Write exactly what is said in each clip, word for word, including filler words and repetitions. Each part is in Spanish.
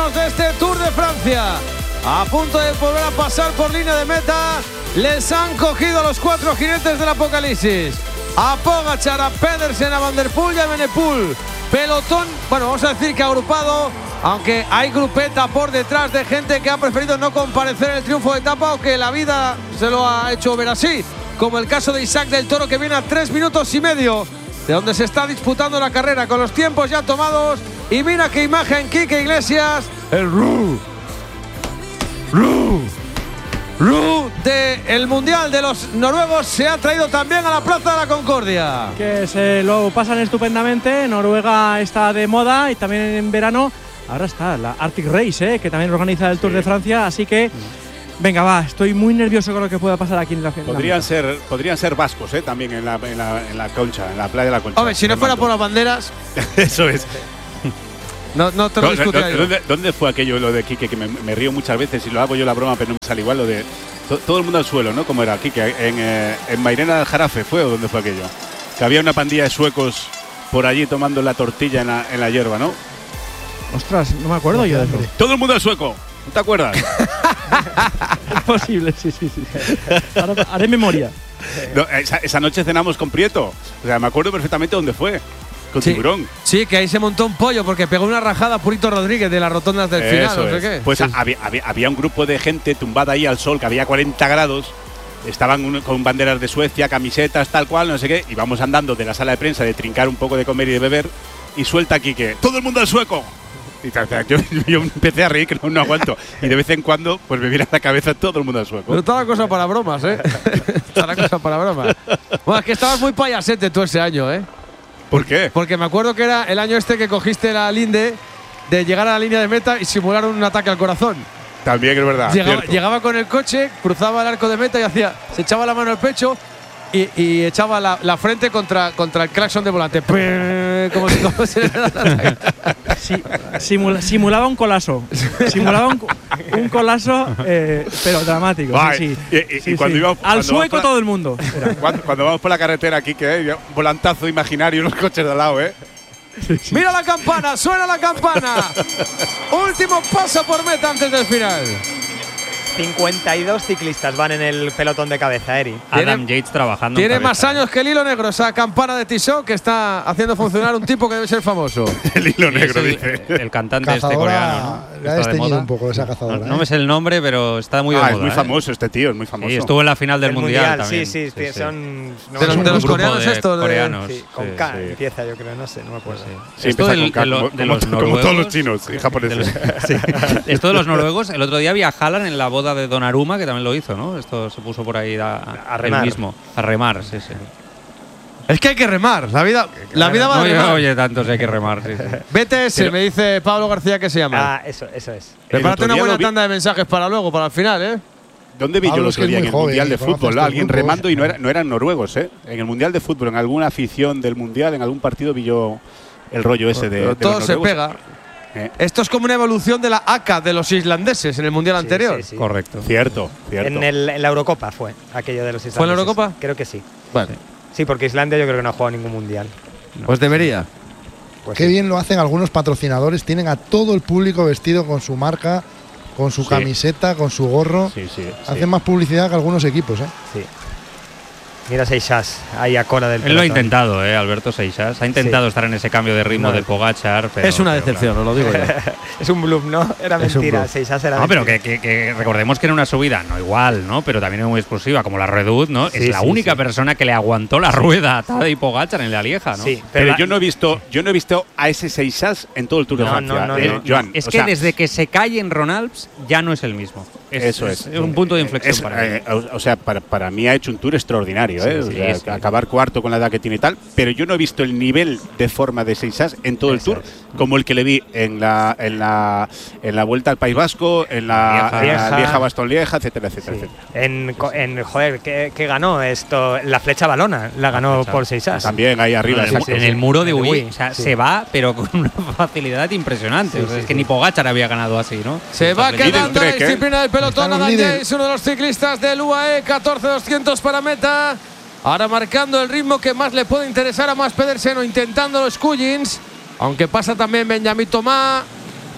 menos de este Tour de Francia. A punto de volver a pasar por línea de meta, les han cogido los cuatro jinetes del apocalipsis. A Pogačar, a Pedersen, a Van der Poel y a Benepul. Pelotón, bueno, vamos a decir que agrupado, aunque hay grupeta por detrás de gente que ha preferido no comparecer en el triunfo de etapa o que la vida se lo ha hecho ver así, como el caso de Isaac del Toro, que viene a tres minutos y medio de donde se está disputando la carrera, con los tiempos ya tomados. Y mira qué imagen, Quique Iglesias, el Ru, Ru, Ru del Mundial de los noruegos se ha traído también a la Plaza de la Concordia. Que se lo pasan estupendamente. Noruega está de moda y también en verano. Ahora está la Arctic Race, ¿eh? que también organiza el Tour sí. de Francia. Así que, venga, va, estoy muy nervioso con lo que pueda pasar aquí en la final. Podrían ser, podrían ser vascos, ¿eh? también en la, en, la, en la Concha, en la playa de la Concha. Hombre, si no fuera por las banderas. Eso es. No, no te lo no, discutiría no, ¿dónde, ¿Dónde fue aquello, lo de Quique, que me, me río muchas veces y lo hago yo la broma, pero no me sale igual, lo de to, todo el mundo al suelo, ¿no? Como era Quique, en, eh, en Mairena del Jarafe, ¿fue o dónde fue aquello? Que había una pandilla de suecos por allí tomando la tortilla en la, en la hierba, ¿no? Ostras, no me acuerdo no, yo de eso. Todo el mundo al sueco, ¿no te acuerdas? Es posible, sí, sí, sí. Ahora haré memoria. No, esa, esa noche cenamos con Prieto, o sea, me acuerdo perfectamente dónde fue. Con sí, Tiburón. Sí, que ahí se montó un pollo porque pegó una rajada a Purito Rodríguez de las rotondas del Eso final, no sé es. qué. Pues sí. había, había, había un grupo de gente tumbada ahí al sol, que había cuarenta grados, estaban un, con banderas de Suecia, camisetas, tal cual, no sé qué, y vamos andando de la sala de prensa de trincar un poco de comer y de beber, y suelta aquí que ¡todo el mundo al sueco! Y yo, yo empecé a reír, que no, no aguanto. Y de vez en cuando, pues me viene a la cabeza todo el mundo al sueco. Pero está la cosa para bromas, ¿eh? Está la cosa para bromas. Bueno, es que estabas muy payasete tú ese año, ¿eh? ¿Por qué? Porque me acuerdo que era el año este que cogiste la linde de llegar a la línea de meta y simular un ataque al corazón. También es verdad. Llegaba, llegaba con el coche, cruzaba el arco de meta y hacía, se echaba la mano al pecho y, y echaba la, la frente contra, contra el claxon de volante. Como si como se le da el ataque. Sí, simula, simulaba un colazo. Simulaba un, un colazo, eh, pero dramático. Ay, sí, sí. Y, y, sí, y cuando sí. íbamos, Al cuando sueco la, todo el mundo. Cuando, cuando vamos por la carretera aquí, que hay un volantazo imaginario en los coches de al lado, ¿eh? Sí, sí. Mira la campana, suena la campana. Último paso por meta antes del final. cincuenta y dos ciclistas van en el pelotón de cabeza, Eri. Adam Yates trabajando. Tiene en más años que el hilo negro, esa campana de Tissot que está haciendo funcionar un tipo que debe ser famoso. El hilo negro, el, dice. El cantante cazadora, este coreano, ¿no? Le ha desteñido un poco esa cazadora. No, ¿eh? no me sé el nombre, pero está muy ah, de moda. Es muy ¿eh? famoso este tío, es muy famoso. Sí, estuvo en la final del el mundial, mundial también. Sí, sí, sí, son. No de los, de los coreanos de estos. Coreanos. Sí, con sí, K sí. empieza, yo creo, no sé, no me acuerdo. Sí, Esto empieza del, con K, de, lo, como, de los como, noruegos, como todos los chinos y japoneses. Los, sí. Esto de los noruegos, el otro día había Haaland en la boda de Donnarumma, que también lo hizo, ¿no? Esto se puso por ahí a, a remar. Él mismo. A remar, sí, sí. Es que hay que remar, la vida, la vida va no, a remar. Oye, tanto, hay que remar, sí, sí. B T S, me dice Pablo García que se llama. Ah, eso, eso es. Prepárate una buena tanda de mensajes para luego, para el final, ¿eh? ¿Dónde vi Pablo yo el es que otro es día en muy el joven, Mundial de y conoce Fútbol? estos Alguien grupos. remando y no, era, no eran noruegos, ¿eh? En el Mundial de Fútbol, en alguna afición del Mundial, en algún partido vi yo el rollo ese de, Pero de todo los se noruegos. pega. Eh. Esto es como una evolución de la A C A de los islandeses en el Mundial Sí, anterior. sí, sí. Correcto. Cierto, cierto. En, el, en la Eurocopa fue aquello de los islandeses. ¿Fue en la Eurocopa? Creo que sí. Vale, Sí, porque Islandia yo creo que no ha jugado ningún mundial. No. pues debería. Pues Qué sí. bien lo hacen algunos patrocinadores. Tienen a todo el público vestido con su marca, con su Sí. camiseta, con su gorro. Sí, sí, sí. Hacen más publicidad que algunos equipos, ¿eh? Sí. Mira Seixas, ahí a cola del Él lo ha pelotón. intentado, ¿eh? Alberto Seixas. Ha intentado Sí. estar en ese cambio de ritmo No. de Pogačar. Pero, es una pero decepción, claro. os lo digo ya. Es un bluff, ¿no? Era Es un mentira. bluff. Seixas era No, pero mentira. que, que- que recordemos que era una subida, no igual, ¿no? Pero también muy explosiva, como la Redut, ¿no? Sí, es la sí, única sí. persona que le aguantó la rueda a Tadej Pogačar en la Lieja, ¿no? Sí, Pero la- yo no he visto, yo no he visto a ese Seixas en todo el Tour de No, Francia. no, no, eh, no. Joan, Es o que sea, desde que se cae en Ronalps ya no es el mismo. Eso es. Es un punto de inflexión es, para él. eh, o, o sea, para, para mí ha hecho un tour extraordinario, Sí, ¿eh? sí, O sea, sí. acabar cuarto con la edad que tiene y tal, pero yo no he visto el nivel de forma de Seixas en todo el Eso tour como el que le vi en la en la en la Vuelta al País Vasco, en la Lieja. en la Lieja. Lieja Bastogne Lieja, etcétera, etcétera, Sí. etcétera. En, co- en joder, ¿qué, qué ganó esto? La flecha balona la ganó flecha. por Seixas. También ahí arriba, en, el, exacto, en sí. el muro de En el Uy, Uy, o sea, sí. se va, pero con una facilidad impresionante. Sí, O sea, sí, es que sí. ni Pogačar había ganado así, ¿no? Se Esta va flecha. quedando la Trek, ¿eh? disciplina del pelotón. Están los Adam líderes. Yates, uno de los ciclistas del U A E, catorce doscientos para meta. Ahora marcando el ritmo que más le puede interesar a Mats Pedersen o intentando los Skuggins. Aunque pasa también Benjamin Thomas.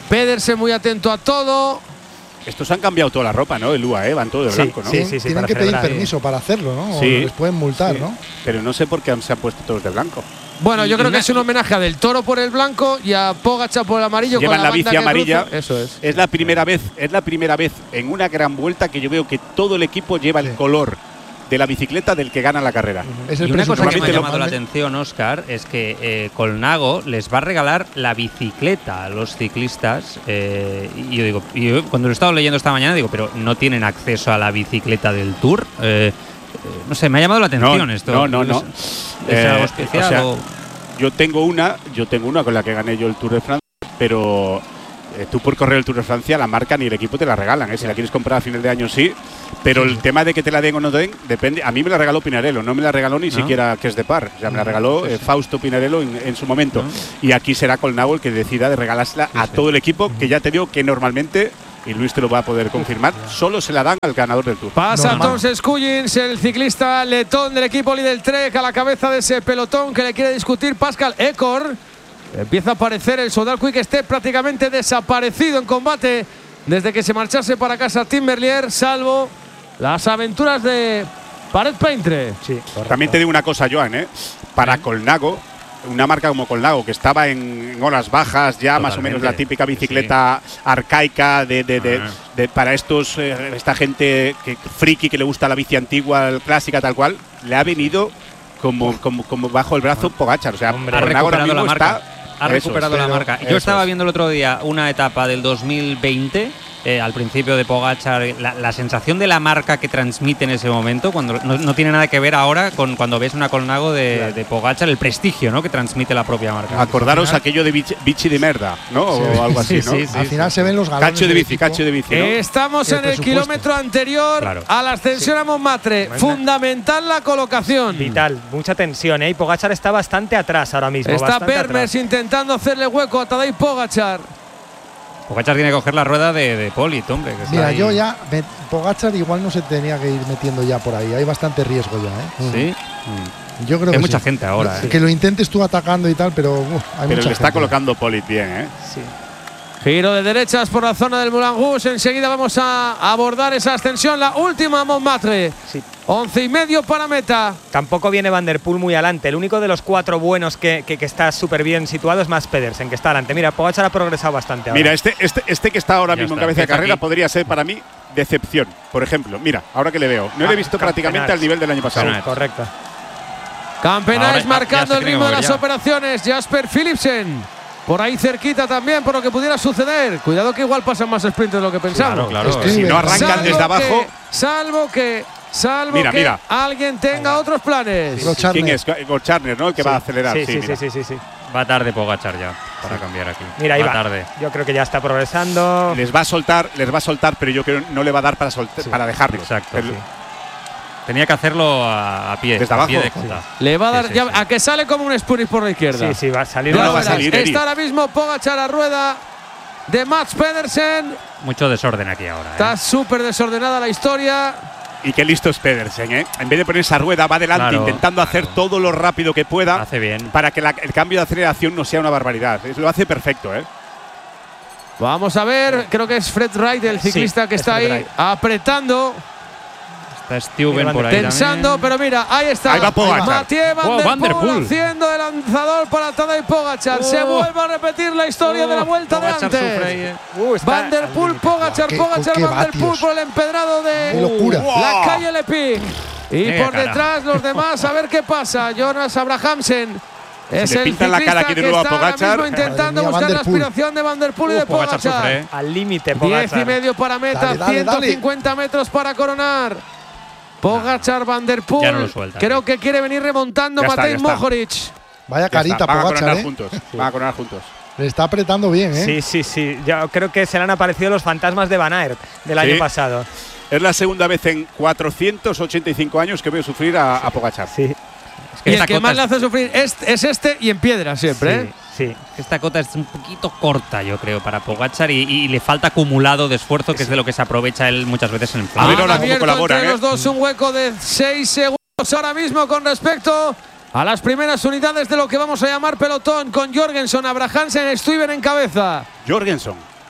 Pedersen muy atento a todo. Estos han cambiado toda la ropa, ¿no? El U A E, van todos de Sí, blanco, ¿no? sí, Tienen, sí, sí, tienen para que pedir celebrar, permiso eh. para hacerlo, ¿no? O Sí. les pueden multar, Sí. ¿no? Pero no sé por qué se han puesto todos de blanco. Bueno, yo Y creo que una- es un homenaje a Del Toro por el blanco y a Pogačar por el amarillo. Llevan con la banda bici que amarilla. cruza. Eso es. Es la primera vez, es la primera vez en una gran vuelta que yo veo que todo el equipo lleva el Sí. color de la bicicleta del que gana la carrera. Es el Y una cosa que me ha presupuesto. llamado la Normalmente- atención, Óscar, es que eh, Colnago les va a regalar la bicicleta a los ciclistas. eh, y yo digo, y yo cuando lo he estado leyendo esta mañana, digo, pero no tienen acceso a la bicicleta del Tour. Eh, eh, no sé, me ha llamado la atención No, esto. no, no, no. ¿Es Eh, algo especial? o sea, o- Yo tengo una, yo tengo una con la que gané yo el Tour de Francia, pero eh, tú por correr el Tour de Francia la marca ni el equipo te la regalan, ¿eh? Si la quieres comprar a final de año sí, pero el tema de que te la den o no te den depende. A mí me la regaló Pinarello, no me la regaló ni ¿No? siquiera que es de par, o sea, me la regaló eh, Fausto Pinarello en, en su momento. ¿No? Y aquí será Colnago el que decida de regalársela a todo el equipo, que ya te digo que normalmente, y Luis te lo va a poder confirmar, solo se la dan al ganador del Tour. Pasa Normal. entonces Cullins, el ciclista letón del equipo Lidl Trek, a la cabeza de ese pelotón que le quiere discutir Pascal Ecor. Empieza a aparecer el Soudal Quick Step, prácticamente desaparecido en combate desde que se marchase para casa Tim Merlier, salvo las aventuras de Paret Paintre. Sí, correcto. También te digo una cosa, Joan, ¿eh? Para Colnago, una marca como Colnago, que estaba en, en horas bajas, ya más o menos la Totalmente. típica bicicleta arcaica de, de, de- Ah. de- para estos eh, esta gente que friki que le gusta la bici antigua, clásica, tal cual, le ha venido como, como, como bajo el brazo Pogačar. O sea, Hombre, ha Colnago ahora recuperado la mismo marca. está- Ha eso recuperado es, la pero- marca. Yo eso estaba es. viendo el otro día una etapa del dos mil veinte, eh, al principio de Pogačar, la, la sensación de la marca que transmite en ese momento, cuando no, no tiene nada que ver ahora con cuando ves una Colnago de, de Pogačar, el prestigio, ¿no?, que transmite la propia marca. Acordaros Al final- aquello de bici, bici de merda, ¿no? O algo así, Sí, ¿no? sí, sí. Al final se ven los galones. Cacho de del bici, equipo. cacho de bici, ¿no? Estamos El en el presupuesto. kilómetro anterior Claro. a la ascensión a Montmartre. Fundamental la colocación. Vital, mucha tensión, ¿eh? Y Pogačar está bastante atrás ahora mismo. Está bastante Permes atrás. intentando hacerle hueco a Tadej Pogačar. Pogačar tiene que coger la rueda de, de Polit, hombre. Que está Mira, ahí. yo ya, me- Pogačar igual no se tenía que ir metiendo ya por ahí. Hay bastante riesgo ya, ¿eh? Sí. Yo creo Hay que mucha sí. gente ahora, Que ¿eh? lo intentes tú atacando y tal, pero uf, hay Pero mucha le está gente. colocando Polit bien, ¿eh? Sí. Giro de derechas por la zona del Moulin Rouge. Enseguida vamos a abordar esa ascensión, la última a Montmartre. Sí. Once y medio para meta. Tampoco viene Van der Poel muy adelante. El único de los cuatro buenos que, que, que está súper bien situado es Mats Pedersen, que está adelante. Mira, Pogačar ha progresado bastante ahora. Mira, este, este, este que está ahora Ya mismo en está, cabeza de empieza carrera aquí. podría ser para mí decepción. Por ejemplo, mira, ahora que le veo, no le he visto prácticamente Campeonato. al nivel del año pasado. Campeonato. Correcto. Campenais Ahora ya- marcando ya se el tiene ritmo que de mover las ya. operaciones. Jasper Philipsen. Por ahí cerquita también, por lo que pudiera suceder. Cuidado que igual pasan más sprints de lo que pensamos. Claro, claro. Es Si que- no arrancan Salvo desde abajo, que- salvo que, salvo Mira, que mira. alguien tenga otros planes. Lo Charner. ¿quién es? Gorcharner, ¿no? El que va a acelerar. Sí, Sí, sí, mira. sí, sí, sí, sí. Va tarde Pogačar ya para cambiar aquí. Mira, ahí va va. tarde. Yo creo que ya está progresando. Les va a soltar, les va a soltar, pero yo creo que no le va a dar para soltar, para dejarlo. Exacto. El- sí. Tenía que hacerlo a, a pie, Desde a abajo. pie de cota. Le va a dar Sí, sí, ya sí. a que sale como un Spunish por la izquierda. Sí, sí, va a salir. No, Ya no va a verás. salir, Eri. Está ahora mismo Pogačar a rueda de Mats Pedersen. Mucho desorden aquí ahora. ¿eh? Está súper desordenada la historia. Y qué listo es Pedersen, ¿eh? En vez de poner esa rueda, va adelante Claro, intentando hacer claro. todo lo rápido que pueda Hace bien. para que la- el cambio de aceleración no sea una barbaridad. Es- Lo hace perfecto, ¿eh? Vamos a ver, creo que es Fred Wright, el Sí, ciclista que es está Fred ahí Wright. apretando, Está Steuben Mira, por ahí tensando, también. pero mira, ahí está. Ahí va Pogačar. Mathieu Van, Oh, der Van der Poel Poel. haciendo el lanzador para Tadej Pogačar. Se Oh. vuelve a repetir la historia de la vuelta de Pogačar sufre ahí, antes. ¿eh? Uh, está Van der al Poel, límite. Pogačar, Qué- Pogačar, qué Van der Poel vatios. por el empedrado ¡Qué de locura! la calle Lepig. Y Venga, por cara. detrás los demás, a ver qué pasa. Jonas Abrahamsen. Es le el pintan la cara ciclista aquí de que nuevo a está ahora Pogačar. mismo intentando Madre mía, buscar Van la der Poel. aspiración de Van der Poel y Uh, de Pogačar Pogačar. sufre, ¿eh? Al límite, Diez Pogačar. y medio para meta, Dale, dale, ciento dale. cincuenta metros para coronar. Pogačar, Van der Poel. Ya no lo suelta, Creo tío. que quiere venir remontando Ya está, Matej ya está. Mohoric. Vaya Ya carita, está, van a Pogačar, coronar ¿eh? juntos. Van a coronar juntos. Le está apretando bien, ¿eh? Sí, sí, sí. Yo creo que se le han aparecido los fantasmas de Van Aert del Sí. año pasado. Es la segunda vez en cuatrocientos ochenta y cinco años que veo sufrir a, a Pogačar. Sí, Es que Y el esta que cota más es- le hace sufrir es, es este y en piedra siempre. ¿eh? sí, sí. Esta cota es un poquito corta, yo creo, para Pogačar y, y le falta acumulado de esfuerzo, que es de lo que se aprovecha él muchas veces en el A flanco. ver Han ahora cómo abierto colaboran, entre ¿eh? los dos un hueco de seis segundos ahora mismo con respecto a las primeras unidades de lo que vamos a llamar pelotón, con Jorgensen, Abrahamsen, Stuyven en cabeza. Jorgensen.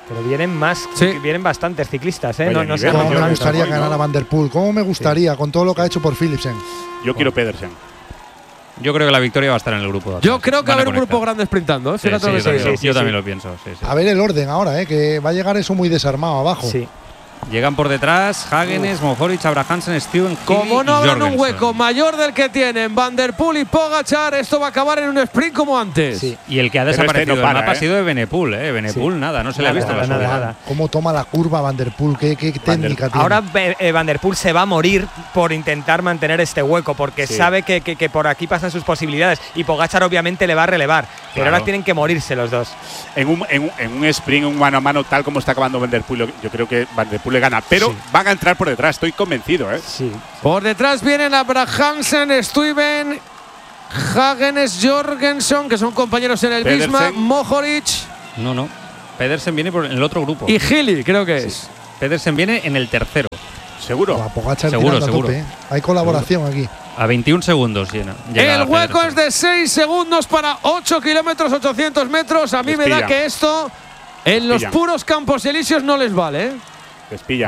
Pero vienen más, Sí. vienen bastantes ciclistas, ¿eh? Vaya No, no sé nivel, Cómo yo me creo gustaría que ganar no. a Van Der Poel. Cómo me gustaría, con todo lo que ha hecho por Philipsen. Yo quiero Pedersen. Yo creo que la victoria va a estar en el grupo de atrás. Yo creo que va a Van haber un conectar. grupo grande sprintando. ¿eh? Sí, Fíjate sí, lo que yo te también, digo. lo- yo también lo pienso. Sí, sí. A ver el orden ahora, ¿eh? Que va a llegar eso muy desarmado abajo. Sí. Llegan por detrás Hagenes, Mohoric, Abrahamsen, Steven, Como Healy no y abran un Jorgensen. hueco mayor del que tienen Van Der Poel y Pogačar, esto va a acabar en un sprint como antes. Sí. Y el que ha Pero este desaparecido no del para, mapa ha ¿eh? sido de Benepool, ¿eh? Benepool, nada, no se le ha Nada, visto la nada, subida. nada. Cómo toma la curva Van Der Poel, qué, qué técnica tiene. Ahora eh, Van Der Poel se va a morir por intentar mantener este hueco, porque Sí. sabe que, que- que por aquí pasan sus posibilidades y Pogačar obviamente le va a relevar, pero Claro. ahora tienen que morirse los dos. En un, en, un, en un sprint, un mano a mano, tal como está acabando Van Der Poel, yo creo que Van Der Poel le gana. Pero Sí. van a entrar por detrás, estoy convencido, ¿eh? Sí. Por detrás vienen Abrahamsen, Stuyven, Hagenes, Jorgensen, que son compañeros en el Pedersen. Visma, Mohoric No, no. Pedersen viene por en el otro grupo. y Healy, creo que es. Pedersen viene en el tercero. Seguro. Va, Pogačar Seguro, tirando a seguro. tope, ¿eh? Hay colaboración aquí. A veintiún segundos llena. llega El hueco Pedersen. es de seis segundos para ocho kilómetros, ochocientos metros. A mí Les me da pillan. que esto en los pillan. puros campos elíseos no les vale. ¿eh? Les pilla.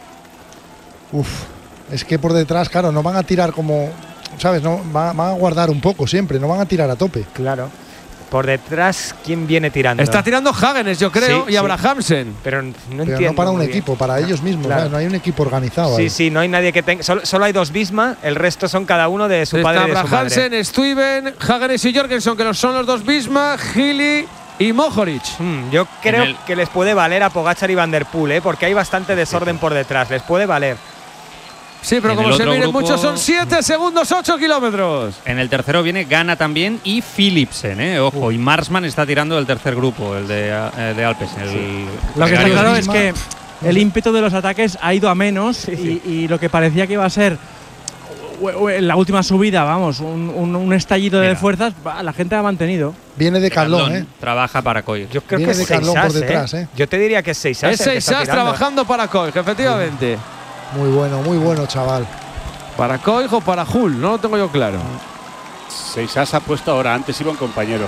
Uf, es que por detrás, claro, no van a tirar como, ¿sabes? No, van, van a guardar un poco siempre, no van a tirar a tope. Claro. Por detrás, ¿quién viene tirando? Está tirando Hagenes, yo creo, Sí, y sí. Abrahamsen. Pero no Pero entiendo. no para un muy bien. equipo, para ellos mismos, Claro. ¿sabes? No hay un equipo organizado Sí, ahí. sí, no hay nadie que tenga. Solo, solo hay dos Visma, el resto son cada uno de su Está padre y de su madre. Abrahamsen, Stuyven, Hagenes y Jorgensen, que son los dos Visma, Healy y Mohoric. Hmm, yo creo el- que les puede valer a Pogačar y Van Der Poel, ¿eh? Porque hay bastante desorden por detrás. Les puede valer. Sí, pero En como el se otro miren grupo- muchos, son siete segundos, ocho kilómetros. En el tercero viene Gana también y Philipsen, ¿eh? Ojo, y Marsman está tirando del tercer grupo, el de, eh, de Alpes. El Lo que está gregario. claro es Visma, que el ímpetu de los ataques ha ido a menos y, y lo que parecía que iba a ser u- u- en la última subida, vamos, un, un- un estallido de Mira. fuerzas, va, la gente ha mantenido. Viene de Carlón, Carlón ¿eh? trabaja para Coy. Yo creo Viene que de es seis Carlón por as, detrás, ¿eh? Yo te diría que es seis as. Es seis as trabajando para Koig, efectivamente. Muy bueno, muy bueno, chaval. ¿Para Koig o para Hull? No lo tengo yo claro. Seis as ha puesto ahora, antes iba un compañero.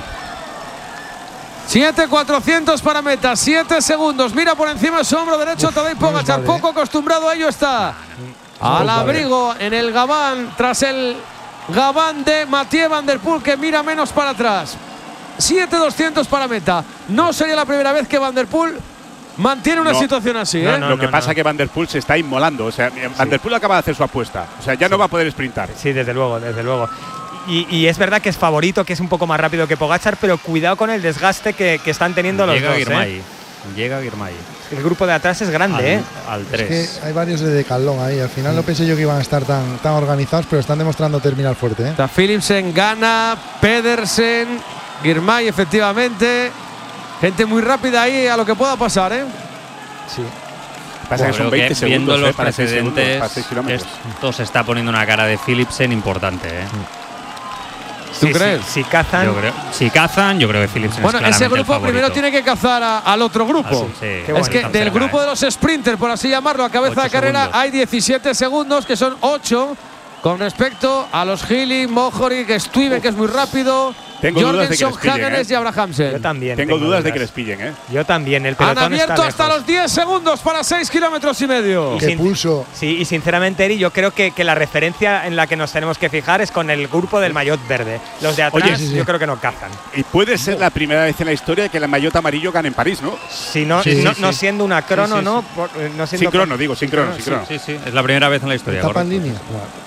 siete cuatrocientos para meta, siete segundos. Mira por encima de su hombro derecho Tadej Pogačar. vale, Poco acostumbrado a ello está. Al abrigo en el gabán, tras el gabán de Mathieu Van Der Poel, que mira menos para atrás. siete doscientos para meta. No sería la primera vez que Van Der Poel mantiene una No. situación así, No, ¿eh? no. Lo que pasa es que Van Der Poel se está inmolando. O sea, Van Der Poel acaba de hacer su apuesta. O sea, ya no va a poder sprintar. Sí, desde luego, desde luego. Y, y es verdad que es favorito, que es un poco más rápido que Pogačar, pero cuidado con el desgaste que, que están teniendo los Llega dos. Girmay. ¿eh? Llega Girmay. El grupo de atrás es grande, Al, ¿eh? al Es tres. que hay varios de Decathlon ahí. Al final no pensé yo que iban a estar tan, tan organizados, pero están demostrando terminar fuerte, ¿eh? Está Philipsen, Gana, Pedersen, Girmay, efectivamente. Gente muy rápida ahí a lo que pueda pasar, ¿eh? Sí. Pasa que Creo son que veinte viendo segundos los eh, para seis segundos, precedentes, para seis kilómetros. esto se está poniendo una cara de Philipsen importante, ¿eh? ¿Tú Sí, crees? Si, si cazan. Yo creo, si cazan, yo creo que Philipsen Bueno, es ese claramente el grupo primero favorito. tiene que cazar a- al otro grupo. Así, sí. Qué Es bueno, que tan del cerca, grupo ¿eh? de los sprinters, por así llamarlo, a cabeza Ocho de carrera, segundos. hay diecisiete segundos, que son ocho, con respecto a los Healy, Mohoric, Stuyven, que es muy rápido, Tengo dudas de que Jorgensen, les pillen, Hagenes ¿eh? y Abrahamsen. Yo también. Tengo dudas de que les pillen, ¿eh? Yo también. El Han pelotón abierto está hasta lejos. los diez segundos para seis kilómetros y medio. Y ¡Qué sin- pulso! Sí, y sinceramente, Eri, yo creo que, que la referencia en la que nos tenemos que fijar es con el grupo del maillot verde. Los de atrás, Oye, sí, sí. yo creo que no cazan. Y puede ser la primera vez en la historia que el maillot amarillo gane en París, ¿no? Si no, Sí, no, sí, no sí. siendo una crono, Sí, sí, ¿no? Por- eh, no siendo Sin crono, digo, sin crono, sin crono. Sí, sí, es la primera vez en la historia. Etapa en correcto. línea.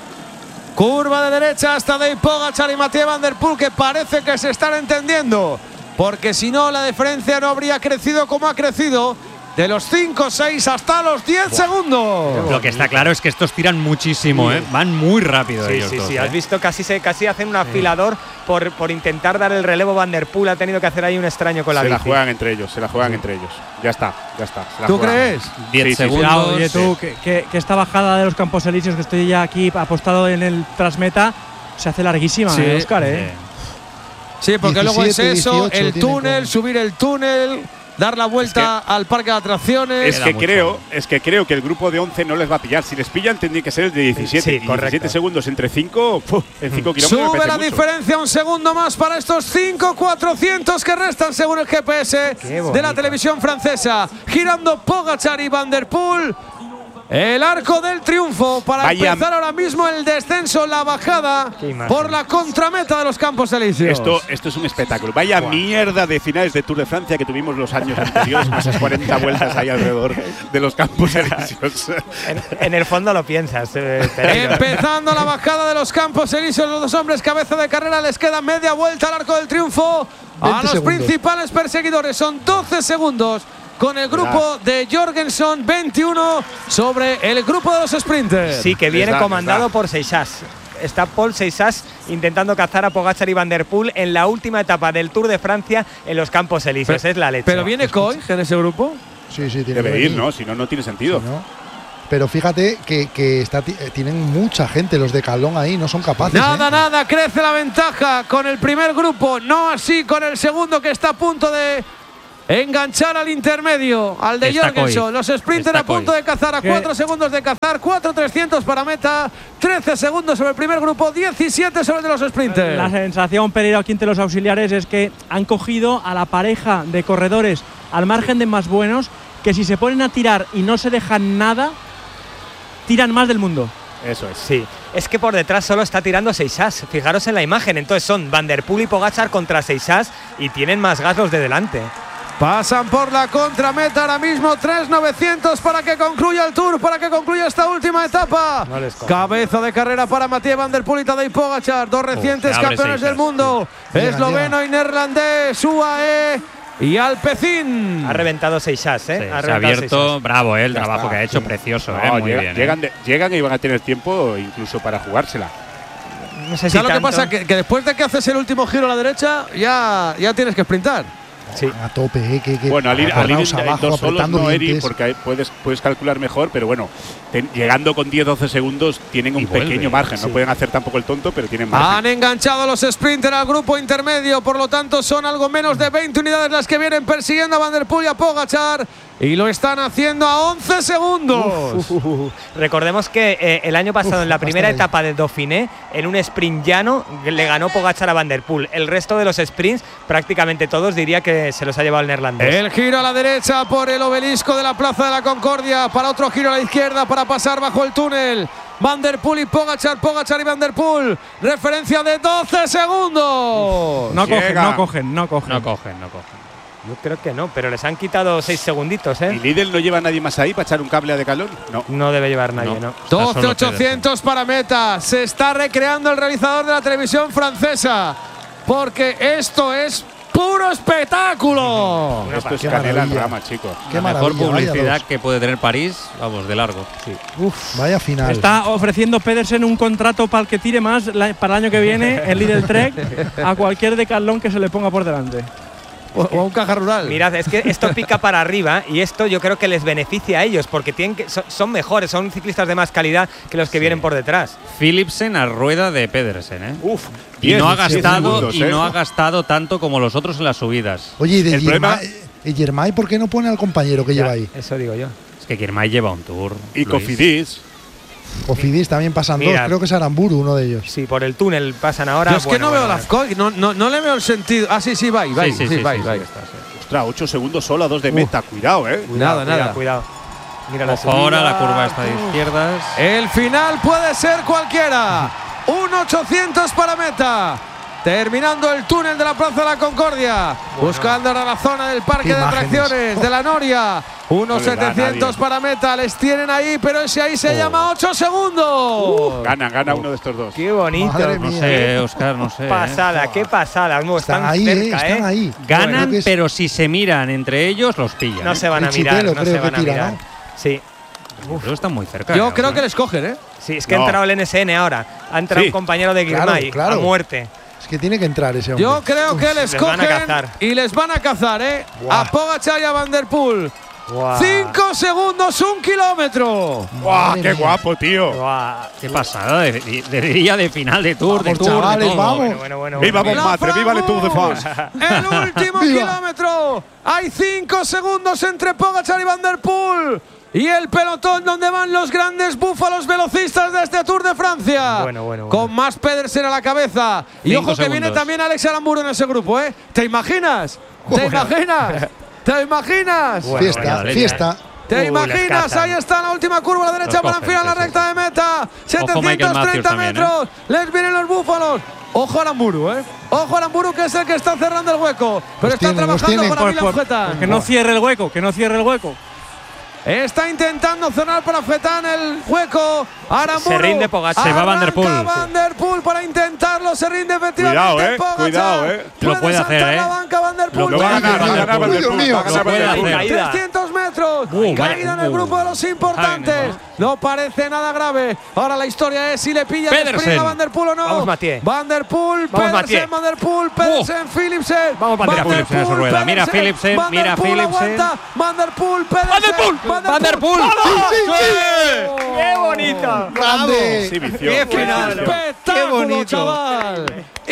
Curva de derecha hasta Tadej Pogačar y Mathieu Van Der Poel, que parece que se están entendiendo, porque si no la diferencia no habría crecido como ha crecido, de los cinco seis hasta los diez segundos. Lo que está claro es que estos tiran muchísimo, ¿eh? Van muy rápido Sí, ellos sí, dos, sí. ¿eh? Has visto, casi se casi hacen un afilador por, por intentar dar el relevo. Van Der Poel ha tenido que hacer ahí un extraño con la Se la bici. juegan entre ellos, se la juegan entre ellos. Ya está, ya está. se la ¿Tú juegan. crees? diez Sí, sí, sí. segundos. Cuidado, oye tú, que, que- que esta bajada de los Campos Elíseos, que estoy ya aquí apostado en el Transmeta, se hace larguísima, Sí. ¿eh, Oscar? ¿eh? Sí. Sí, porque luego es diecisiete, eso, dieciocho el tienen túnel, con- subir el túnel, dar la vuelta es que, al parque de atracciones. Es que, creo, es que creo que el grupo de once no les va a pillar. Si les pillan, tendría que ser el de diecisiete. Sí, y diecisiete segundos entre cinco, en cinco kilómetros. Sube la mucho. diferencia un segundo más para estos cinco cuatrocientos que restan según el G P S de la televisión francesa. Girando Pogačar y Van der Poel. El arco del triunfo para Vaya, empezar ahora mismo el descenso, la bajada por la contrameta de los Campos Elíseos. Esto, esto es un espectáculo. Vaya Buah. mierda de finales de Tour de Francia que tuvimos los años anteriores, con esas cuarenta vueltas ahí alrededor de los Campos Elíseos. En, en el fondo lo piensas. Eh, Empezando la bajada de los Campos Elíseos, los dos hombres cabeza de carrera, les queda media vuelta al arco del triunfo. A los segundos. Principales perseguidores son doce segundos. Con el grupo de Jorgenson, veintiuno sobre el grupo de los sprinters. Sí, que viene comandado por Seixas. Está Paul Seixas intentando cazar a Pogačar y Van der Poel en la última etapa del Tour de Francia en los Campos Elíseos. Pero, es la leche. ¿Pero viene Koig en ese grupo? Sí, sí, tiene Debe ir, ¿no? Si no, no tiene sentido. Si no. Pero fíjate que, que está, tienen mucha gente los de Calón ahí, no son capaces. Nada, ¿eh? nada, crece la ventaja con el primer grupo, no así con el segundo que está a punto de enganchar al intermedio, al de Está Jorgenson. Koig. Los sprinters Está a punto Koig. de cazar a cuatro segundos de cazar, cuatro trescientos para meta, trece segundos sobre el primer grupo, diecisiete sobre el de los sprinters. La sensación, Pereira, aquí entre los auxiliares, es que han cogido a la pareja de corredores al margen de más buenos, que si se ponen a tirar y no se dejan nada, tiran más del mundo. Eso es. Sí, es que por detrás solo está tirando Seixas. Fijaros en la imagen. Entonces son Van der Poel y Pogačar contra Seixas y tienen más gas los de delante. Pasan por la contrameta ahora mismo, tres novecientos para que concluya el Tour, para que concluya esta última etapa. No les coge. Cabeza de carrera para Mathieu Van der Poel y Tadej Pogačar, dos recientes se abre campeones Seixas, del mundo, Llega, esloveno y neerlandés, U A E y Alpecin. Ha reventado Seixas, ¿eh? Sí, ha se ha reventado abierto, Seixas. bravo, eh, el Ya trabajo está, que ha hecho, sí. precioso, No, eh, muy llega- bien. llegan, eh. de- llegan y van a tener tiempo incluso para jugársela. No sé si ¿Sabes lo que tanto. pasa? Que, que después de que haces el último giro a la derecha, ya, ya tienes que sprintar. Sí. A tope, ¿eh? Que, que Bueno, al ir, al ir agarraos en- en abajo, dos solos apretando no, Eri, dientes. porque ahí puedes, puedes calcular mejor, pero bueno, ten- llegando con diez doce segundos tienen un Y vuelve, pequeño margen. sí. No pueden hacer tampoco el tonto, pero tienen Han margen. enganchado los sprinters al grupo intermedio, por lo tanto son algo menos de veinte unidades las que vienen persiguiendo a Van der Poel y a Pogačar, y lo están haciendo a once segundos. Recordemos que eh, el año pasado, Uf, en la primera basta de- etapa de Dauphiné, en un sprint llano, le ganó Pogačar a Van der Poel. El resto de los sprints, prácticamente todos, diría que se los ha llevado el neerlandés. El giro a la derecha por el obelisco de la Plaza de la Concordia, para otro giro a la izquierda para pasar bajo el túnel. Van der Poel y Pogačar, Pogačar y Van der Poel, referencia de doce segundos. No cogen, Llega. no cogen, no cogen. No cogen, no cogen. Yo creo que no, pero les han quitado seis segunditos, ¿Y ¿eh? Lidl no lleva a nadie más ahí para echar un cable a de calor? No. No debe llevar nadie, ¿no? No. Está doce solo ochocientos para meta. Se está recreando el realizador de la televisión francesa, porque esto es puro espectáculo. Esto es Qué canela en maravilla. rama, chico. Qué La mejor maravilla, vaya publicidad dos. que puede tener París, vamos, de largo. Uf, vaya final. Está ofreciendo Pedersen un contrato para el que tire más la- para el año que viene, el Lidl Trek, a cualquier decathlon que se le ponga por delante. O, o un caja rural. Mirad, es que esto pica para arriba y esto yo creo que les beneficia a ellos porque tienen que, son, son mejores, son ciclistas de más calidad que los que vienen por detrás. Philipsen a rueda de Pedersen, ¿eh? Uf, Y diez, no ha diez gastado segundos, y ¿eh? no ha gastado tanto como los otros en las subidas. Oye, ¿y de El problema- Germay, eh, Germay, por qué no pone al compañero que lleva ahí? Eso digo yo. Es que Girmay lleva un tour. Y Luis. Cofidis. Cofidis también pasan Mira. dos, creo que es Aramburu uno de ellos. Sí, por el túnel pasan ahora. Yo es que bueno, no veo bueno, la Koig, no, no, no le veo el sentido. Ah, sí, sí, va, va, Sí, sí, sí, va, sí, va. sí, Ostras, ocho segundos solo a dos de meta. Cuidado, ¿eh? Nada, cuidado, nada. Cuidado. Mira la Ojo ahora, subida. la curva está de izquierdas. El final puede ser cualquiera. Un ochocientos para meta. Terminando el túnel de la Plaza de la Concordia. Buscando ahora la zona del parque Qué de imágenes. atracciones de la Noria. Unos No le da a setecientos nadie. para meta. Les tienen ahí, pero ese ahí se Oh. llama ocho segundos. Gana, gana uno de estos dos. Qué bonito. Madre No mía. sé, Oscar, no sé. ¿eh? Pasada, qué pasada. No, Están, están ahí, cerca, eh, están ¿eh? ahí. Ganan, Creo que es- pero si se miran entre ellos, los pillan. No ¿eh? se van a El mirar, Chitelo no creo se van que a tira, mirar. ¿no? Sí, Yo creo que están muy cerca. Yo ¿eh? creo que les cogen, ¿eh? sí, es que ha No. entrado el N S N ahora. Ha entrado Sí. un compañero de Claro, Girmay claro. a muerte. Es que tiene que entrar ese hombre. Yo creo que les, les van a cogen cazar. y les van a cazar, ¿eh? Buah. A Pogačar y a Van der Poel. Guau. Cinco segundos, un kilómetro. ¡Guau, Madre qué mía. guapo, tío! Guau. Qué pasada de, de, de día de final de Tour, de Vamos, Tour, chavales, de todo. vamos. Bueno, bueno, bueno. ¡Viva bueno. Bon Matre! ¡Viva el Tour de France! El último Viva. kilómetro. Hay cinco segundos entre Pogačar y Van der Poel. Y el pelotón donde van los grandes búfalos velocistas de este Tour de Francia. Bueno, bueno, bueno. Con más Pedersen a la cabeza. Y Cinco ojo que segundos. viene también Alex Aramburu en ese grupo, ¿eh? ¿Te imaginas? ¿Te imaginas? ¿Te imaginas? Bueno, Fiesta, vaya leña, fiesta. ¿Te Uh, les imaginas? cazan. Ahí está la última curva a la derecha Los para cogen, enfilar la sí, sí, recta de meta. Ojo, Michael Matthews setecientos treinta también, ¿eh? metros. Les vienen los búfalos. Ojo a Aramburu, ¿eh? Ojo a Aramburu, que es el que está cerrando el hueco. Pero Los está tienen, los trabajando tienen. para Pues, Milan pues, Fetan. que no cierre el hueco, que no cierre el hueco. Está intentando cerrar para Fetan el hueco. Aramburu. Se rinde Pogačar. Se va Van der Poel. Arranca Van der Poel para intentarlo. Se rinde efectivamente. Cuidado, eh, Pogačar. cuidado, eh. Lo puede saltar hacer, la eh. banca Van der Poel. Lo va a ganar, va a ganar Van der Dios Poel. mío. Va a ganar Lo Van der puede Poel. hacer. Caída. trescientos metros. Uh, Caída vaya, en el uh. grupo de los importantes. Ay, no parece nada grave. Ahora la historia es si le pilla el Pedersen. sprint a Van der Poel o no. Vamos, Mathieu. Van der Poel, Vamos, Pedersen, Mathieu. Van der Poel, Pedersen, Philipsen. Vamos, Van der Van Poel. Philipsen a su rueda. Mira Pedersen, Philipsen, Van der mira Poel Philipsen. aguanta. Van der Poel, Pedersen. Van der Poel. Van der Poel. ¡Qué bonito! Grande. Exhibición. ¡Qué final! ¡Espectáculo, ¡Qué bonito! chaval!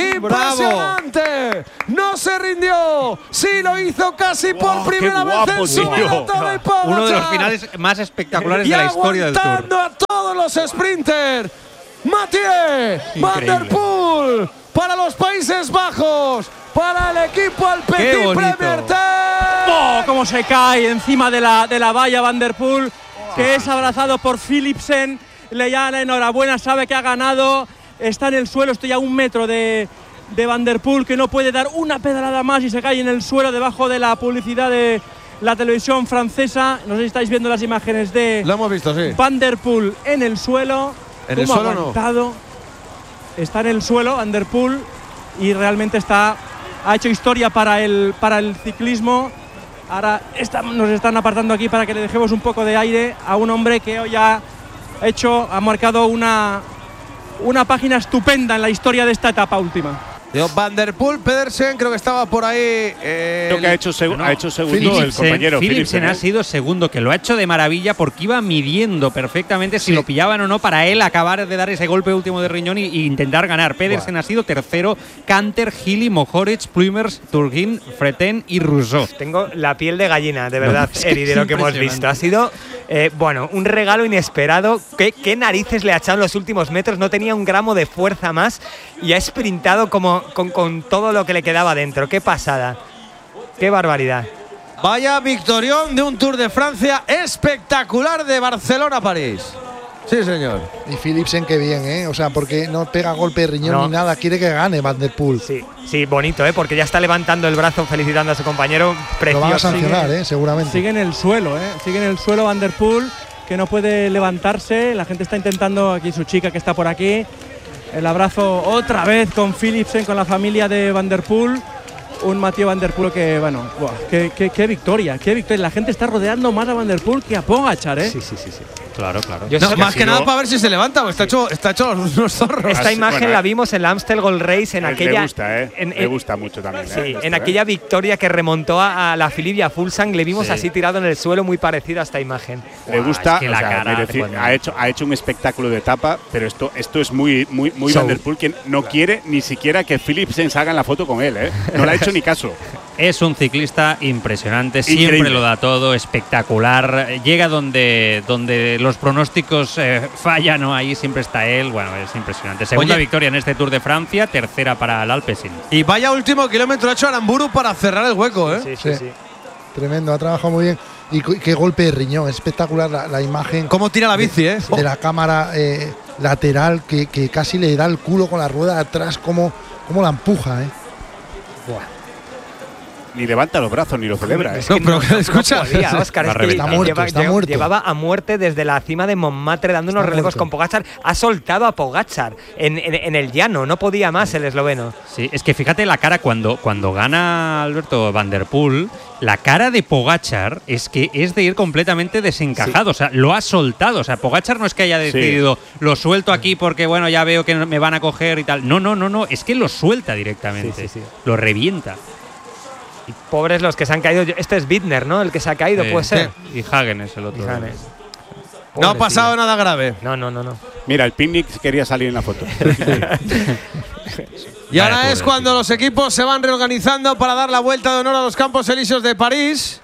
¡Impresionante! ¡No se rindió! ¡Sí lo hizo casi por Wow, qué primera vez en guapo, su tío. maratón el Pogačar! Uno de los finales más espectaculares y de la historia del Tour. aguantando a todos los sprinters. Mathieu Van der Increíble. Poel para los Países Bajos, para el equipo Qué Alpecin bonito. Premier Team. ¡Oh, cómo se cae encima de la, de la valla Van der Poel, que es abrazado por Philipsen! Le da la enhorabuena, sabe que ha ganado. Está en el suelo, estoy a un metro de, de Van der Poel, que no puede dar una pedalada más y se cae en el suelo debajo de la publicidad de la televisión francesa. No sé si estáis viendo las imágenes de Lo hemos visto, sí. Van der Poel en el suelo. En el Cómo ha suelo no. aguantado. Está en el suelo Van der Poel y realmente está, ha hecho historia para el, para el ciclismo. Ahora está- nos están apartando aquí para que le dejemos un poco de aire a un hombre que hoy ha hecho, ha marcado una, una página estupenda en la historia de esta etapa última. Digo, Van der Poel, Pedersen, creo que estaba por ahí. eh, Creo que ha hecho, segu- No, ha hecho segundo el Philipsen, compañero Philipsen Philipsen, ha ¿eh? sido segundo, que lo ha hecho de maravilla porque iba midiendo perfectamente si Sí. lo pillaban o no para él acabar de dar ese golpe último de riñón y, y intentar ganar. Pedersen ha sido tercero, Canter, Gili, Mohoric, Plumers, Turgin, Freten y Rousseau. Tengo la piel de gallina, de verdad, es que Eri, de es lo que hemos visto. Ha sido, eh, bueno, un regalo inesperado. ¿Qué, qué narices le ha echado en los últimos metros? No tenía un gramo de fuerza más y ha sprintado como con, con todo lo que le quedaba dentro. ¡Qué pasada! ¡Qué barbaridad! Vaya victorión de un Tour de Francia espectacular de Barcelona a París. Sí, señor. Y Philipsen, qué bien, ¿eh? O sea, porque no pega golpe de riñón No. ni nada. Quiere que gane Van der Poel. Sí, sí, bonito, ¿eh? Porque ya está levantando el brazo felicitando a su compañero. Lo van a Precioso. sancionar, ¿eh? Seguramente. Sigue en el suelo, ¿eh? Sigue en el suelo Van der Poel, que no puede levantarse. La gente está intentando, aquí su chica que está por aquí. El abrazo otra vez con Philipsen, con la familia de Van der Poel. Un Mathieu Van der Poel que, bueno, buah, qué, qué- qué victoria, qué victoria. La gente está rodeando más a Van der Poel que a Pogačar, ¿eh? Sí, sí, sí, sí. Claro, claro. Yo No, sé- más que si nada no- para ver si se levanta, porque está hecho, está hecho unos zorros. Esta Así- imagen bueno, la eh. vimos en la Amstel Gold Race en Eh, aquella. Me gusta, ¿eh? en- Me en- gusta mucho también. Sí, ¿eh? en Esto, aquella ¿eh? victoria que remontó a, a la Philippe y a Fulsang, le vimos Sí. así tirado en el suelo, muy parecido a esta imagen. Le Buah, gusta, es que la o sea, cara mereci- de cuando- ha, hecho, ha hecho un espectáculo de etapa, pero esto, esto es muy, muy, muy Show. Van der Poel, que no quiere ni siquiera que Philipsen salga en la foto con él, ¿eh? No le ha hecho ni caso. Es un ciclista impresionante, siempre Increíble. lo da todo, espectacular. Llega donde, donde los pronósticos eh, fallan, ¿no? Ahí siempre está él. Bueno, es impresionante. Segunda Oye. victoria en este Tour de Francia, tercera para el Alpecin. Y vaya último kilómetro ha hecho Aramburu para cerrar el hueco, ¿eh? Sí, sí, Sí. sí. Tremendo, ha trabajado muy bien. Y cu- qué golpe de riñón. Es espectacular la, la imagen Cómo tira la bici, ¿eh? de la cámara eh, lateral que, que casi le da el culo con la rueda de atrás. Cómo, cómo la empuja, ¿eh? Ni levanta los brazos ni lo celebra, ¿eh? Es No, que pero no, escucha, no podía, Óscar, Va es a que reventar. Está muerto, lleva- está lle- muerto. llevaba a muerte desde la cima de Montmartre dando unos Está relevos muerto. con Pogačar. Ha soltado a Pogačar en, en- en el llano, no podía más el esloveno. Sí, es que fíjate la cara cuando, cuando gana Alberto Van der Poel, la cara de Pogačar es que es de ir completamente desencajado, o sea, lo ha soltado, o sea, Pogačar no es que haya decidido lo suelto aquí porque bueno, ya veo que me van a coger y tal. No, no, no, no, es que lo suelta directamente. Sí, sí, sí. Lo revienta. Y pobres los que se han caído. Este es Bittner, ¿no? El que se ha caído, Sí, puede ser. sí. Y Hagen es el otro. Y Hagen. No ha pasado nada grave. No, no, no, no. Mira, el picnic quería salir en la foto. Y ahora Vale, es pobre, cuando los equipos se van reorganizando para dar la vuelta de honor a los Campos Elíseos de París.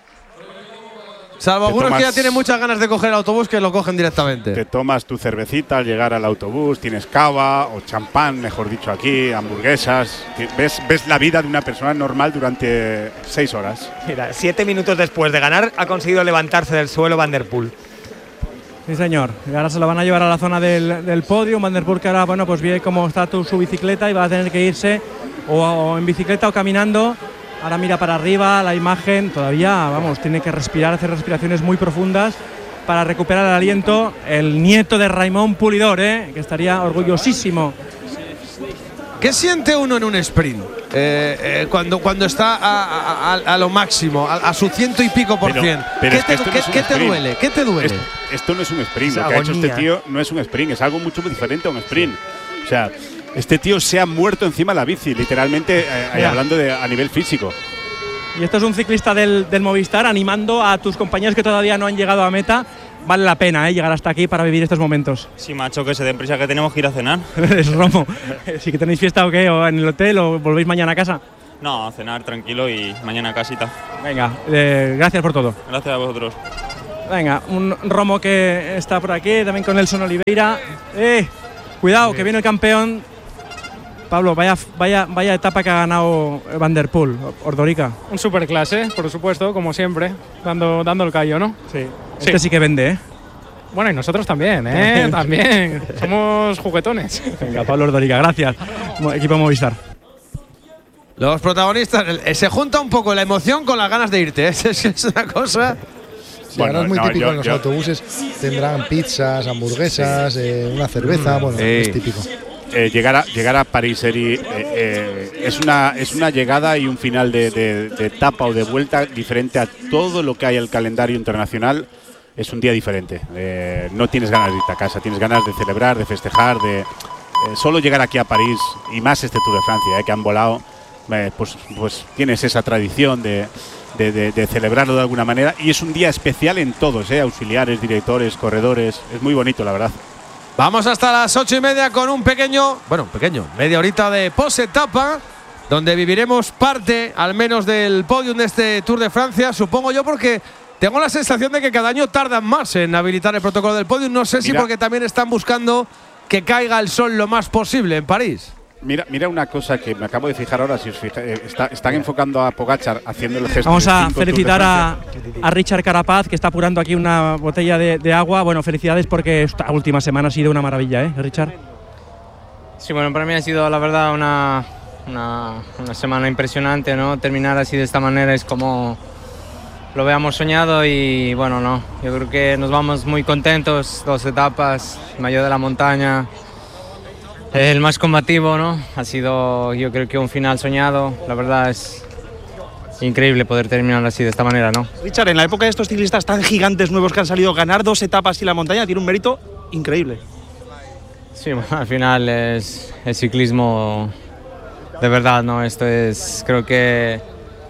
Salvo Te algunos que ya tomas- tienen muchas ganas de coger el autobús, que lo cogen directamente. Te tomas tu cervecita al llegar al autobús, tienes cava o champán, mejor dicho aquí, hamburguesas. Ti- Ves, ves la vida de una persona normal durante seis horas. Mira, siete minutos después de ganar, ha conseguido levantarse del suelo Van der Poel. Sí, señor. Y ahora se lo van a llevar a la zona del, del podio. Van der Poel, que ahora, bueno, pues ve cómo está tu, su bicicleta y va a tener que irse o, o en bicicleta o caminando. Ahora mira para arriba la imagen. Todavía, vamos, tiene que respirar, hacer respiraciones muy profundas para recuperar el aliento. El nieto de Raimon Pulidor, ¿eh? Que estaría orgullosísimo. ¿Qué siente uno en un sprint? Eh, eh, cuando, cuando está a, a- a- a lo máximo, a, a su ciento y pico por Pero- cien. pero ¿Qué, es que te, esto no qué- es un qué te sprint. duele? ¿Qué te duele? Esto, esto no es un sprint. Es Lo que ha hecho agonía. este tío no es un sprint, es algo mucho muy diferente a un sprint. O sea, este tío se ha muerto encima de la bici, literalmente, eh, Mira. hablando de, a nivel físico. Y esto es un ciclista del, del Movistar animando a tus compañeros que todavía no han llegado a meta. Vale la pena, ¿eh? Llegar hasta aquí para vivir estos momentos. Sí, macho, que se den prisa, que tenemos que ir a cenar. Es Romo. ¿Sí que tenéis fiesta o qué? ¿O en el hotel o volvéis mañana a casa? No, a cenar tranquilo y mañana a casita. Venga, eh, gracias por todo. Gracias a vosotros. Venga, un Romo que está por aquí, también con Nelson Oliveira. Eh, cuidado, que viene el campeón. Pablo, vaya, vaya, vaya etapa que ha ganado Van der Poel, Ordorica. Un superclase, por supuesto, como siempre, dando, dando el callo, ¿no? Sí. Este sí que vende, ¿eh? Bueno, y nosotros también, ¿eh? También. Somos juguetones. Venga, Pablo Ordorica, gracias. Mo- Equipo Movistar. Los protagonistas, eh, se junta un poco la emoción con las ganas de irte. ¿eh? Es, es una cosa. Sí, ahora es muy no, típico yo- en los yo- autobuses. Tendrán pizzas, hamburguesas, eh, una cerveza. Bueno, Sí. es típico. Eh, llegar, a, llegar a París Eri, eh, eh, es, una, es una llegada y un final de, de- de etapa o de vuelta diferente a todo lo que hay en el calendario internacional. Es un día diferente. Eh, no tienes ganas de irte a casa, tienes ganas de celebrar, de festejar, de eh, solo llegar aquí a París y más este Tour de Francia, eh, que han volado, eh, pues, pues tienes esa tradición de, de, de- de celebrarlo de alguna manera y es un día especial en todos, eh, auxiliares, directores, corredores. Es muy bonito, la verdad. Vamos hasta las ocho y media con un pequeño, bueno, pequeño, media horita de post-etapa, donde viviremos parte, al menos, del podium de este Tour de Francia, supongo yo, porque tengo la sensación de que cada año tardan más en habilitar el protocolo del podium. No sé si Mira. porque también están buscando que caiga el sol lo más posible en París. Mira, mira una cosa que me acabo de fijar ahora, si os fijáis, está- están enfocando a Pogačar haciendo el gesto. Vamos de a cinco Tours de felicitar a, Francia. a Richard Carapaz, que está apurando aquí una botella de, de agua. Bueno, felicidades porque esta última semana ha sido una maravilla, ¿eh, Richard? Sí, bueno, para mí ha sido la verdad una, una, una semana impresionante, ¿no? Terminar así de esta manera es como lo habíamos soñado y bueno, no, yo creo que nos vamos muy contentos, dos etapas, mayor de la montaña, el más combativo, ¿no? Ha sido yo creo que un final soñado, la verdad es increíble poder terminar así de esta manera, ¿no? Richard, en la época de estos ciclistas tan gigantes nuevos que han salido, ganar dos etapas y la montaña tiene un mérito increíble. Sí, bueno, al final es el ciclismo de verdad, ¿no? Esto es, creo que,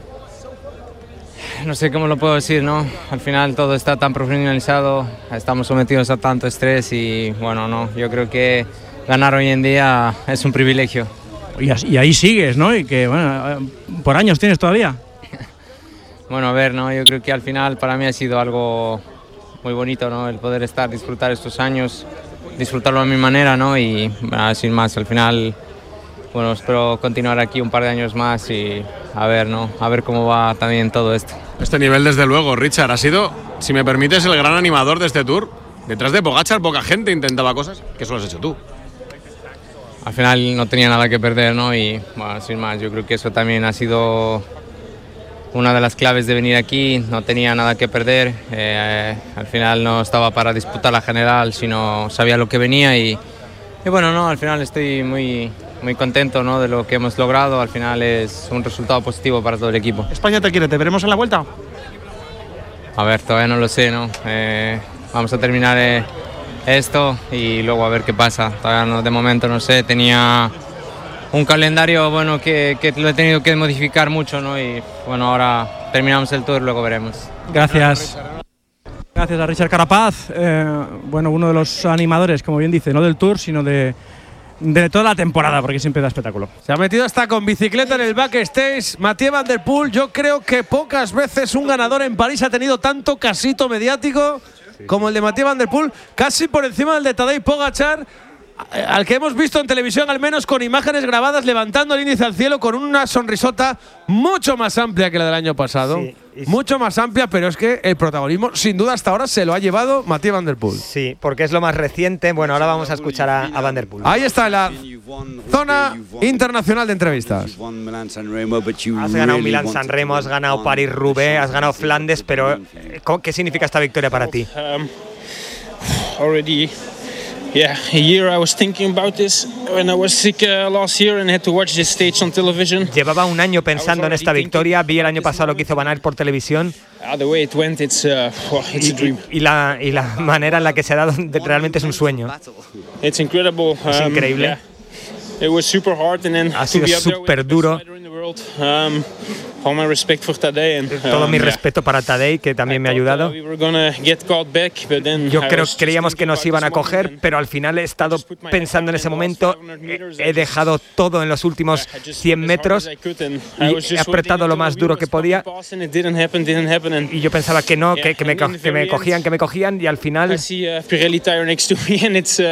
no sé cómo lo puedo decir, ¿no? Al final todo está tan profesionalizado, estamos sometidos a tanto estrés y, bueno, no, yo creo que ganar hoy en día es un privilegio. Y, as- y ahí sigues, ¿no? Y que, bueno, eh, por años tienes todavía. Bueno, a ver, ¿no? Yo creo que al final para mí ha sido algo muy bonito, ¿no? El poder estar, disfrutar estos años, disfrutarlo a mi manera, ¿no? Y bueno, sin más, al final, bueno, espero continuar aquí un par de años más y a ver, ¿no? A ver cómo va también todo esto. Este nivel, desde luego, Richard, ha sido, si me permites, el gran animador de este Tour. Detrás de Pogačar poca gente intentaba cosas, que eso lo has hecho tú. Al final no tenía nada que perder, ¿no? Y bueno, sin más, yo creo que eso también ha sido una de las claves de venir aquí. No tenía nada que perder. Eh, al final no estaba para disputar la general, sino sabía lo que venía y, y bueno, no, al final estoy muy, muy contento, ¿no? De lo que hemos logrado. Al final es un resultado positivo para todo el equipo. España te quiere, ¿te veremos en la vuelta? A ver, todavía no lo sé, ¿no? Eh, vamos a terminar eh, esto y luego a ver qué pasa. Todavía no, de momento no sé, tenía un calendario bueno que, que lo he tenido que modificar mucho, ¿no? Y bueno, ahora terminamos el tour, luego veremos. Gracias. Gracias a Richard Carapaz, eh, bueno, uno de los animadores, como bien dice, no del Tour, sino de, de toda la temporada, porque siempre da espectáculo. Se ha metido hasta con bicicleta en el backstage. Mathieu Van Der Poel, yo creo que pocas veces un ganador en París ha tenido tanto casito mediático como el de Mathieu Van Der Poel, casi por encima del de Tadej Pogačar, al que hemos visto en televisión, al menos con imágenes grabadas, levantando el índice al cielo con una sonrisota mucho más amplia que la del año pasado. Sí, mucho más amplia, pero es que el protagonismo, sin duda, hasta ahora se lo ha llevado Mathieu Van Der Poel. Sí, porque es lo más reciente. Bueno, ahora vamos a escuchar a, a Van Der Poel. Ahí está la zona internacional de entrevistas. Has ganado Milán-San Remo, has ganado París-Roubaix, has ganado Flandes, pero ¿qué significa esta victoria para ti? Um, already Yeah, a year I was thinking about this when I was sick uh, last year and had to watch this stage on television. Llevaba un año pensando en esta victoria, vi el año pasado lo que hizo Van Aert por televisión. Uh, the way it went, it's, uh, oh, it's y, a dream. Y, y, la, y la manera en la que se ha dado realmente es un sueño. It's incredible. Um, es increíble. Yeah. It was super hard and then ha sido súper duro. Um, all my respect for Tadej and, Todo um, mi yeah. respeto para Tadej, que también me ha ayudado. We were gonna get caught back, but then Yo I creo was creíamos que nos iban a coger, pero al final he estado pensando en ese momento. He dejado todo en los últimos cien metros y he apretado lo más duro que podía. Y yo pensaba que no, que, que, me, que me cogían, que me cogían y al final.